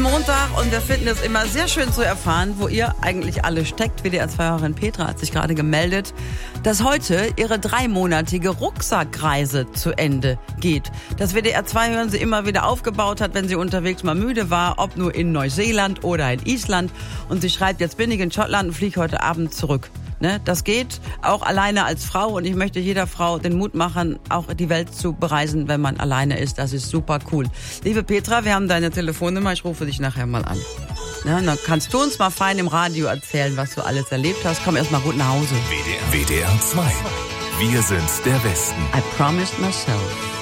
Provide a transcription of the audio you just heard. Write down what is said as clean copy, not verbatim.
Montag und wir finden es immer sehr schön zu erfahren, wo ihr eigentlich alle steckt. WDR-2-Hörerin Petra hat sich gerade gemeldet, dass heute ihre 3-monatige Rucksackreise zu Ende geht. Das WDR-2 hören sie immer wieder aufgebaut hat, wenn sie unterwegs mal müde war, ob nur in Neuseeland oder in Island. Und sie schreibt, jetzt bin ich in Schottland und fliege heute Abend zurück. Ne, das geht auch alleine als Frau und ich möchte jeder Frau den Mut machen, auch die Welt zu bereisen, wenn man alleine ist. Das ist super cool. Liebe Petra, wir haben deine Telefonnummer, ich rufe dich nachher mal an. Ja, dann kannst du uns mal fein im Radio erzählen, was du alles erlebt hast. Komm erst mal gut nach Hause. WDR 2. Wir sind der Westen. I promised myself.